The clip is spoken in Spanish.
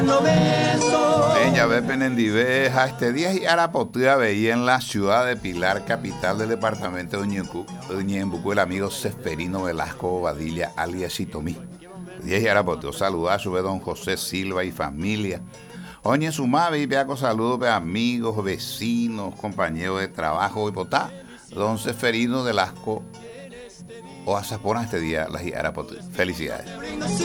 Ella ve penendiveja este día y Arapotea veía en la ciudad de Pilar, capital del departamento de Ñembucú, el amigo Seferino Velasco Bobadilla, alias Itomí. Día y Arapotea saludar a su vez don José Silva y familia. Oye, su madre y veaco saludos de amigos, vecinos, compañeros de trabajo y potá. Don Seferino Velasco o Azapona este día, las Arapotea. Felicidades.